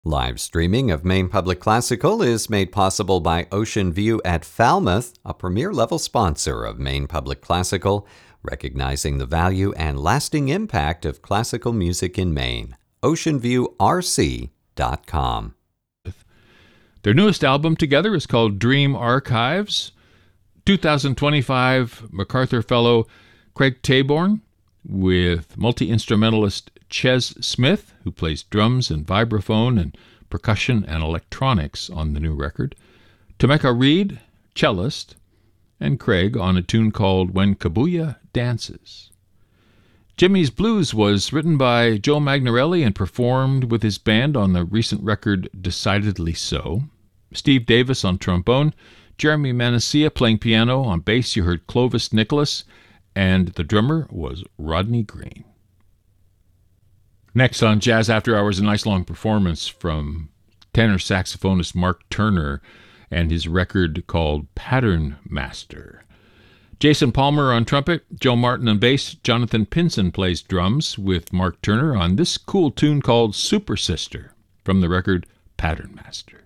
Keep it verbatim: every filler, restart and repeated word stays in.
Live streaming of Maine Public Classical is made possible by Ocean View at Falmouth, a premier-level sponsor of Maine Public Classical, recognizing the value and lasting impact of classical music in Maine. ocean view r c dot com. Their newest album together is called Dream Archives. twenty twenty-five MacArthur Fellow Craig Taborn with multi-instrumentalist Ches Smith, who plays drums and vibraphone and percussion and electronics on the new record, Tameka Reed, cellist, and Craig on a tune called When Kabuya Dances. Jimmy's Blues was written by Joe Magnarelli and performed with his band on the recent record Decidedly So. Steve Davis on trombone, Jeremy Manasseh playing piano. On bass you heard Clovis Nicholas, and the drummer was Rodney Green. Next on Jazz After Hours, a nice long performance from tenor saxophonist Mark Turner and his record called Pattern Master. Jason Palmer on trumpet, Joe Martin on bass, Jonathan Pinson plays drums with Mark Turner on this cool tune called Super Sister from the record Pattern Master.